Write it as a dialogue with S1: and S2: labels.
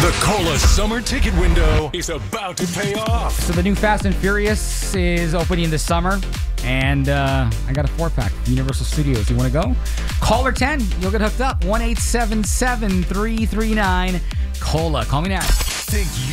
S1: The Cola summer ticket window is about to pay off.
S2: So the new Fast and Furious is opening this summer, and I got a 4-pack from Universal Studios. You want to go? Caller 10, you'll get hooked up. 1-877-339-COLA. Call me now.
S1: Think